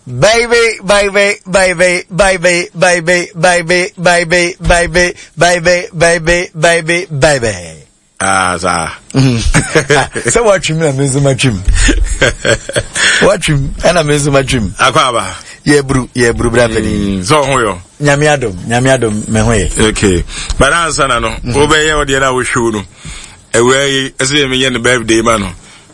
Baby. So watch him and miss my dream. Watch him and I miss my dream. Aquaba. Yeah, bro, brother. So, hoyo. Nyamiadom, mehoye. Okay. But answer no. Obey or the other will show no. Away, as me in the birthday, man.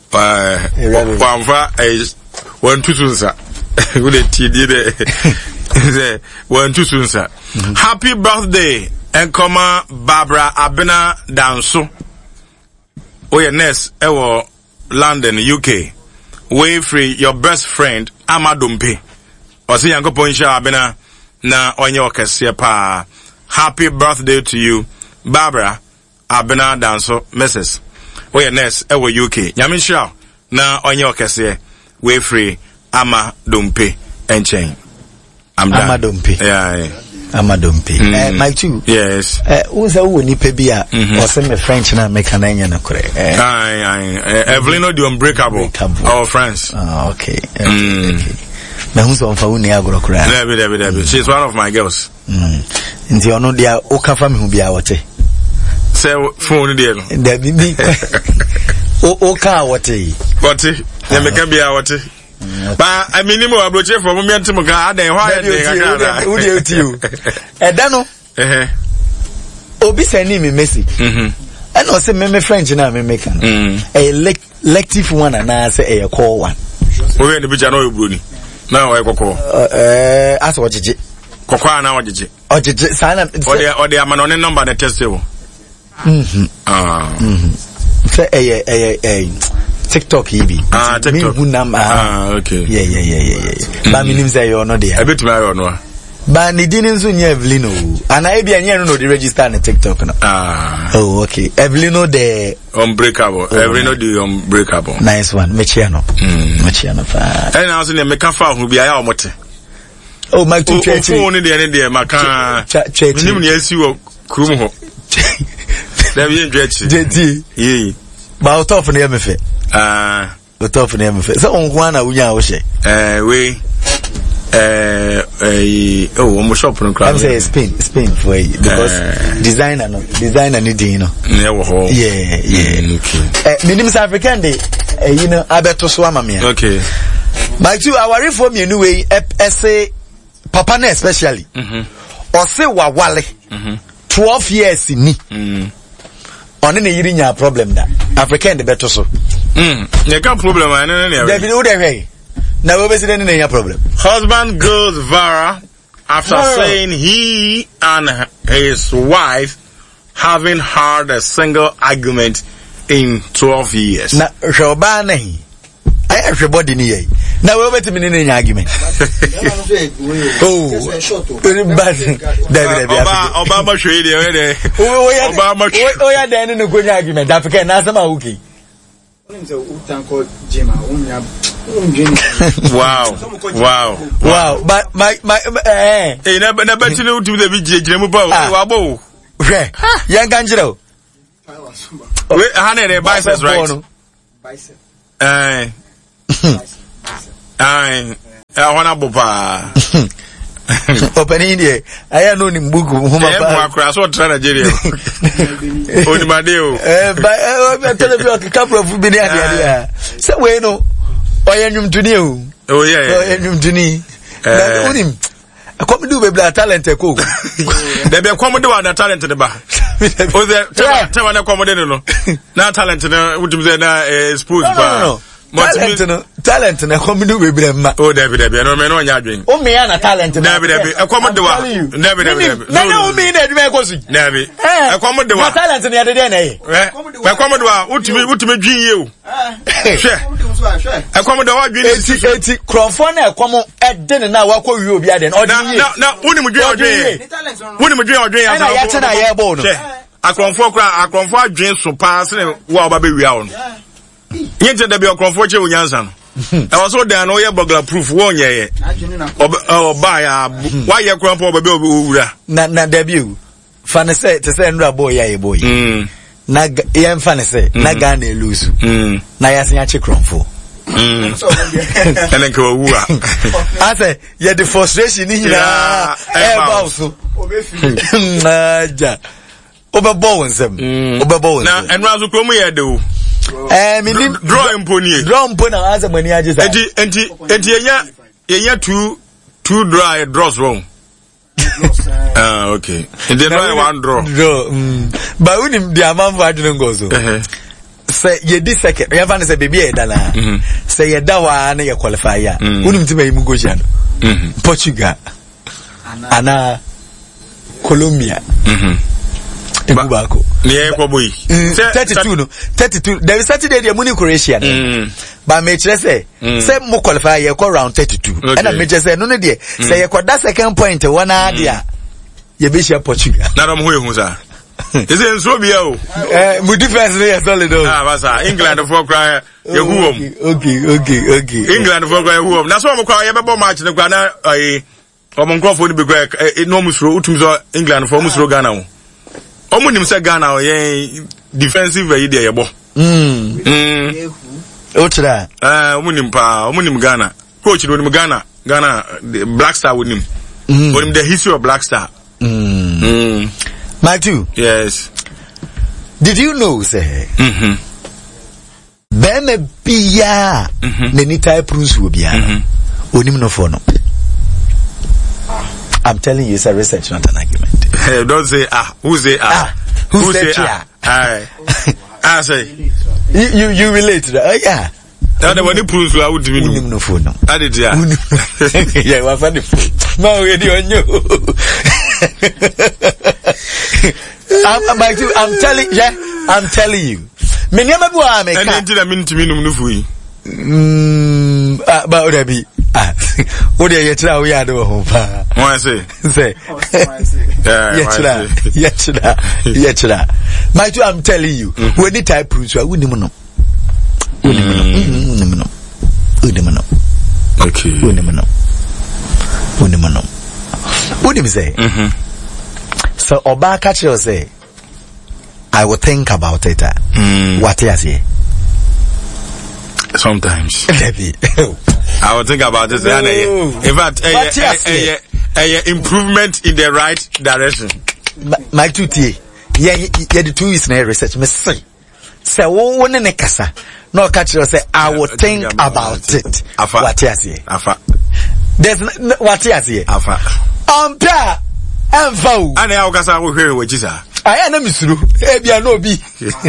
One too soon, sir. With a TD. 1 2 soon, sir. Happy birthday, and comma Barbara Abena Danso. Oh, yeah, Ness, London, UK. Way free, your best friend, Amadumpe. Or see, Uncle Poinsha Abena, na on your pa. Happy birthday to you, Barbara Abena Danso, Mrs. Oh, yeah, Ness, UK. Yamisha, na on your way free, Amadumpe, and chain. I'm done. Amadumpe. Yeah. Amadumpe. My two. Yes. Who's a woman Pebia or send me French and make an onion. Evelyn, the unbreakable. Our friends. Oh, okay. Now who's on for Uniagro Cran? She's one of my girls. In the honor, dear Oka family will be our tea. Say, phone dear. There be me. Oka, what tea? What tea? There may be our tea. But I mean, you are broche for me to Muga, and why would you to Dano? Obi sending me message. And also, me French and I'm American. A lective one, and I say a call one. We're in the Bijano Bruni. Now I call. As what did you? Cocoa now, did you? Or did you sign up? Or they are man on a number that test you. Say a TikTok EB. TikTok. Okay. Yeah. But me name say you not there. A bit my own. But ni didn't soon Evelino. And I be an no the register on TikTok no. Oh, okay. Evelino the unbreakable. Evelino the unbreakable. Nice one. Mechiano. Mechiano fa. And I was in the Mekafa who be a mote. Oh, my two church. Phone in the end there, Maka. Church. Minimum yes you Krumo. There be church. JT. But out of the MF. The top of the MF. So on one I will say. Almost shop on crowd. I'm saying Spain for you because designer need you know. Yeah. Okay. The name is African day. You know, Alberto Swamamia. Okay. But you are worried for me anyway. Say Papa ne especially. Or say Wawale. 12 years in me. On any year problem that African the better so. You can't problem. I know. There be no way. Now we see any problem. Husband goes viral after saying he and his wife haven't had a single argument in 12 years. Na shobane. Everybody ni. Now we wait a minute in argument. Obama show you there. Obama show. Oh yeah, then no good argument. African na sama uki. Wow. But my never to the BJ Jemubo. Young Angelo. Wait, Hannah, biceps, right? I want to open India. I am known in Buku. Whom I cross what Nigeria. Only my deal. But I tell you a couple of minutes. So, we know. I am to you. Oh, yeah. I am to me. I come to do with talent. They be accommodate the talent to the bar. Oh, tell one accommodate. Not talent, would you say that spoon? Talent na come do we blame. Oh, David, no man on your drink. Oh, me and talent. David, a common do. David, no, mean that we go. David, a common do. Talent in the other day. A common do. What to me, you? A common do. 80 Crawford, come at dinner now. What will you be adding? Now, wouldn't we drink? Wouldn't we drink? I bone. I confirm drinks so passing while baby we are. Yet there be a comfort with Yansan. I was so there, no burglar proof 1 year. Oh, buy why your grandpa baby? Na debut. Fanny said to send a boy, boy. Na yam fanny say, na gane lose. Na yasin a chick for. And then go woo. I say, yeah, the frustration in here. Overbones them. Overbones. Now, and Razu Chromia do. Drawing pony. Drum pony as a money. I just two dry draws wrong. Okay. And then one draw. But when the amount for didn't go so. Say ye this second. You have say baby dala. Say ye that one you qualify ya. Unim to me go Portugal. Ana Colombia. Ibubako. Near Koboy. 32 no. 32. There is Saturday the money Croatia. But me say mo qualify you call round 32. And I me say no dey. Say you that second point one idea. You be share Portugal. Na rom ho ehun sa. Is it so be o? Mo defense dey solid o. Basa England for cry you who Okay. England for cry who. Na so mo cry you be bo match no kwa na omo nkofo ni be cry no musro utum so England for musro Ghana o. Omo nim say Ghana o yen defensive yi dey yebo. Otra. Omo nim Ghana. Coach no nim Ghana the Black Star with him. But the history of Black Star. Mike too. Yes. Did you know say? Beme biya neni type rules will be onim no for no. I'm telling you, it's a research, not an argument. Don't say who say who say I say you relate to that. Yeah. Now the one proves I would do no phone. I did yeah. Yeah, what funny phone. No, we do on you. I'm telling you. Me never go am. And then I mean to me no fui. But would be what are you try we are do home pa. What I say? Yeah. My two, I'm telling you, when the type proves I wouldn't know. Okay. What do you say? So Oba catch you say I will think about it. What you say? Sometimes. I will think about this. In fact, improvement in the right direction. My two tea. Yeah, the two is na research. Me say one in kasa. No catch you say I will think about it. What you say? There's what you say? Ampa. Amfa. Ani a kasa wo hwe wo jisa. Aya na misuru. Ebia no bi.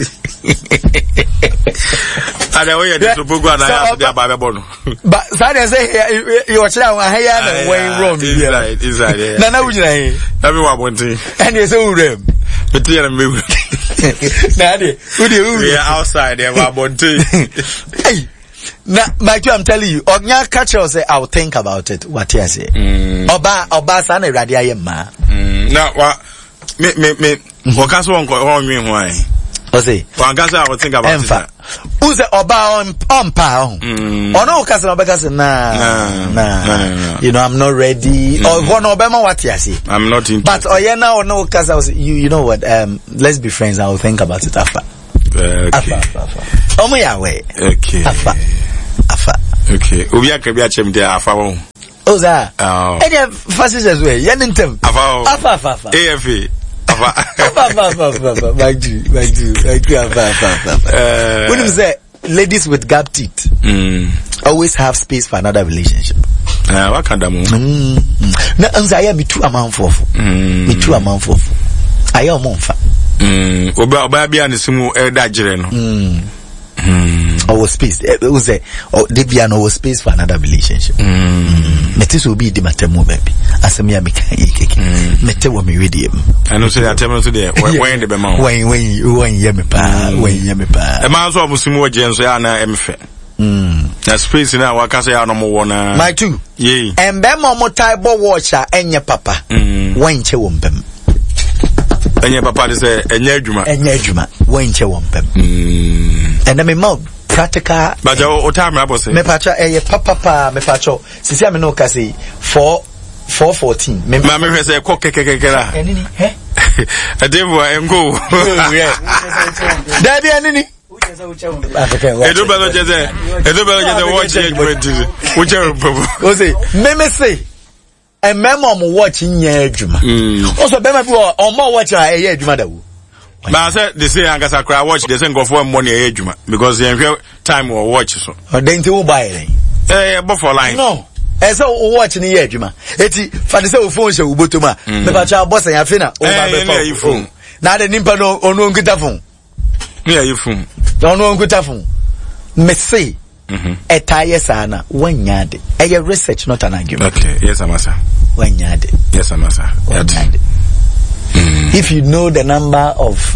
Ada we dey so bogu ana ya dey aba bo no. But say say you watch that one here na when wrong bi. Is right. Na wujina he. Na me wa bontin. And you say urem. Beti ya me. Na dey. We are outside there wa bontin. Hey. Now, Mike, I'm telling you, Onya catch us say I'll think about it. What you say? Oba sana radia yema. Now what me wakaso on me why? O say wakaso I will think about it. Who say Oba on pa ono kasa obeka say nah. You know I'm not ready. Or one obema what you say? I'm not interested. But oyena ono kasa you know what let's be friends. I will think about it after. Okay. Omo ya we. Okay. Afa. Okay. Obi akabi achem de afa won. Oza. Any facets way. Yentem. Afa. AFA. Afa. Like you. Afa. When you say ladies with gap teeth always have space for another relationship. What kind of moon? Na anzaya me too amount for. Ayo monfa. Oba bia ne simu da jire no. Our space. It was a they be an our space for another relationship. Metis will be the matemo baby. Asemia me kan yeke. Mete wo me ready. I know say that tell so there when the be ma. When ye me pa. E ma so amusimu wo je nso ya na emfe. Na space na waka say ya no mo wona. My two. Ye. Embe mo tie bo watch enye papa. When che wo mpem. Enye papa say enye adwuma. When che wo mpem. And me mouth practical. But o time rabo say. Me pacha papa me pacho. Sisi ame no ka say 414. Me hwe say ko kekekekera. Enini he? Adevo engo. Daddy enini. Edo belo jeze watch adwuma. Whichever papa. Go say, me say e memo mo watch nya adwuma. Also be ma bi o mo watch a e adwuma da wo. But I said they say Angasa cry watch they say go for money e adwuma because they time or watch so. Then ti wo buy it. But for line. No. Ese o watch ni ye adwuma. Eti fa de say o phone she wo botoma. Me ba cha boss ya fe na o ba be phone. Na de nimpa no onu nkita phone. Yeah, you phone. Onu nkita phone. Me say etaya sana wanyade. Eye research not an argument. Okay, yes amasa. Wanyade. Yes amasa. Wanyade. If you know the number of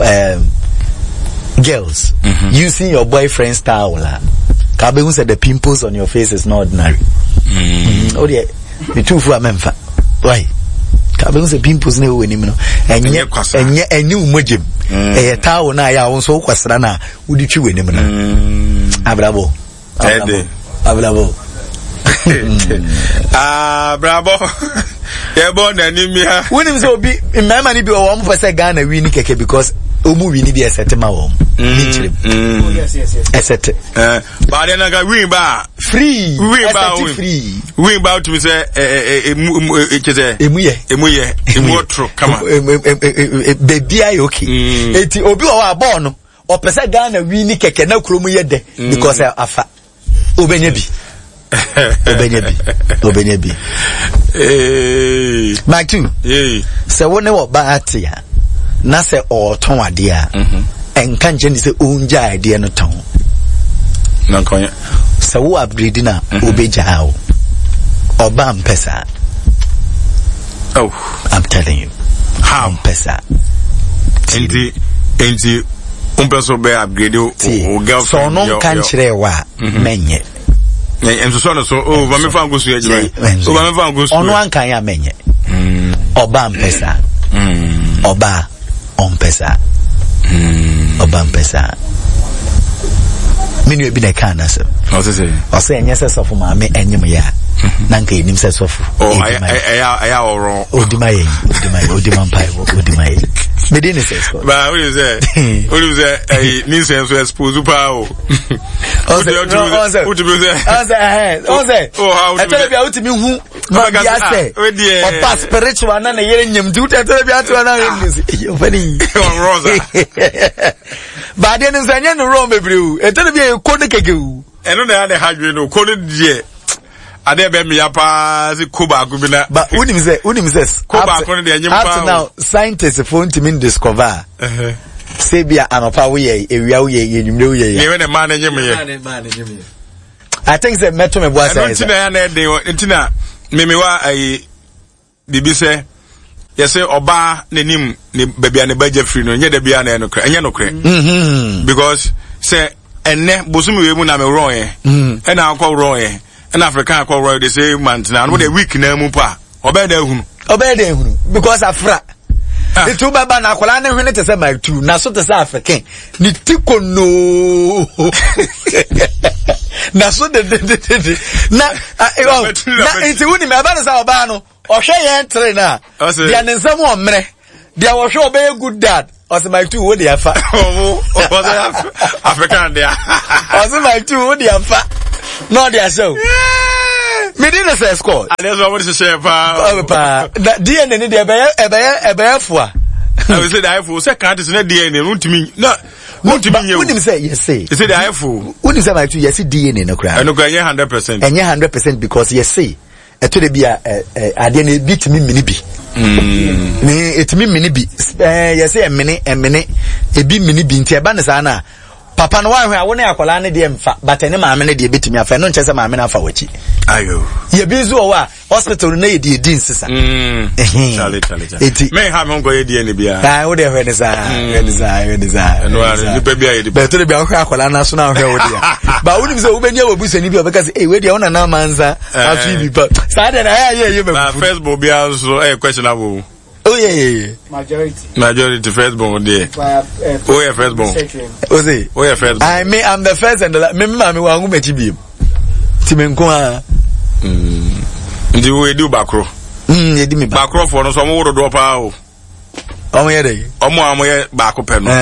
girls using your boyfriend's towel, Kabe said the pimples on your face is not ordinary. Oh yeah, the two for a member. Why? Kabe said pimples never win him. And yet, a new mojim. A towel na ya also kwasrana. Would you chew in him? Abrabo. Abrabo. Bravo. Yeah, born anemia. When him so be in my money be 1% Ghana win keke because Omu we need a set ma home. Yes. A set. But then I got win bar free. Win bar free. Win bar to me say emuye come on. Baby I okay. Eti obi o born o pese Ghana win keke na kromu ye de because afa obenye bi. Obenyebi. Mike too. Se wone wo ba atia. Na se o ton ade a. Enka nje ni se onja ade no ton. Na konya. Se wo upgrade na obeja o. Oba mpesa. Oh, I'm telling you. How mpesa. Enti umpeso be upgrade o girlfriend. So no kan kire wa menye. And so over me found go to over me found go on one can ya menye oba mpesa oba ompesa oba mpesa menu ebi na kan na so o say enye se so for ma me enyim ya na nka enim se so for aya oro odimaye odimaye me dey ne say so ba what you say ni say so expose pa o on say I tell you out me hu no dia say o pass spiritual na na yere nyam du tell you out na you funny ba dey no say no wrong bebre o e tell you ko de keke o eno na ya de hadwe no ko de die ade be me ya pa si ko ba gubi na but unim say ko ba ko de anyim pa now scientists phone to me discover say bia anopa wo ye ewia wo ye nyumre wo ye we na man anyim ye I think say meto me boa say ntina ya na de ntina me wa ai bibi say yes oba nanim ne babia ne baje free no nye da bia na enokre enye nokre because say enne bosumi we mu na me wrong ye e na akọ wrong ye in Africa akọ wrong they say month na no the week na mu pa obeda ehunu because afra the two baba na akola na hwene te say my two na so te say African ni tiko no na so de na enti woni me aba na say oba no ohwe ye entre na dia ne nsam o mre dia wo hwe obey good dad or my two wo dia fa African dia or my two wo dia fa no dia so me didn't say score and that's what we say pa DNA ni dia ebe fua I will say the iPhone say can't say DNA untimi no untimi nyewu wouldn't say yes say say the iPhone wouldn't say my two yes DNA no cry no cry 100% and 100% because yes say eto de bia ade na bit mi mini bi ni etimi mini bi yes say emene ebi mini bi nti eba ne sa na papa no wa hwe a wo ne akola ne de mfa but ne maame ne de betimi afa no nche se maame na afa wachi ayo ye bi zo wa hospital na ye de din sisa chale me ha me ngo ye de ne bia ah wo de hwe ne sa no ara ni pe bia ye de but to be hwe akola na so na hwe wo de ba wo nim se wo benya wo busani bi obeka se we de wona na manza afi bi ba sa de na ye me Facebook bia so questionable. Oh yeah. Majority firstborn there. Oh yeah, firstborn. Oh yeah, firstborn. I'm the first and the last. Me wa ngu mechi bi. Ti me nko a. Ndi we do bakro. Ye di me bakro for no so mo wo do pa o. Omo ye dey. Omo ye ba ko pe no.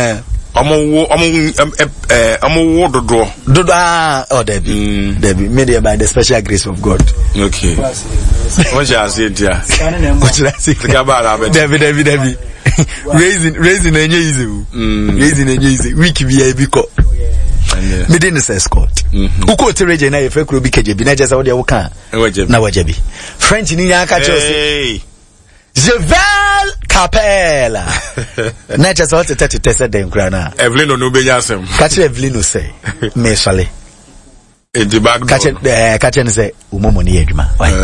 Omo dodo. Oh, Debbie, made by the special grace of God. Okay. What shall I say, dear? What should I say? Debbie. Raising a easy. Week be a biko. Midin is escort. Uko to region, I feel could be KJB, not just out there. Now, Wajabi. French in Yaka. Jevel Capella. Not just all the test them grana. Evelyn no be yasem. Catch Evelyn say, Mesale. In the back, catch and say, Umomoni Edma.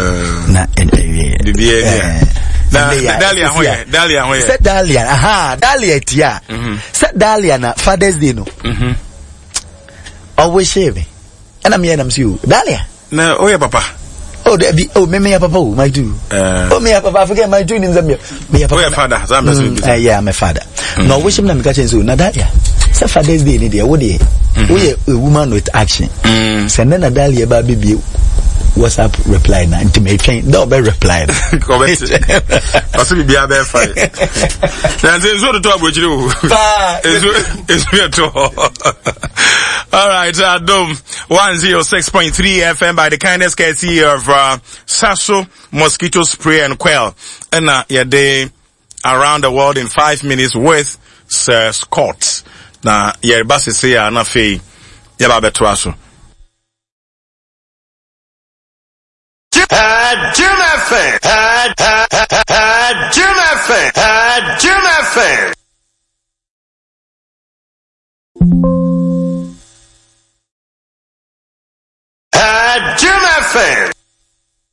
Dalia, said Dalia, aha, Dalia, tia. Said Dalia, na Father's Dino. Always shaving. And I'm here, you. Dalia. No, oh, yeah, papa. Oh, there be, oh, me papa, my do. Oh, me papa, I forget my doing in Zambia. Me a father, yeah, my father. No, wish him to catch him soon. Nadalia. Say Father's Day, dear, what day? We a woman with action. Send then Nadalia, baby. WhatsApp reply na nti me twen da obe reply comment also be a be fine na say so to abojire o ezo to all right Dom 106.3 FM by the kindness courtesy of Sasso mosquito spray and quail and your day around the world in 5 minutes with Sir Scott na your bus is here na fe ya ba beto aso Jim FM.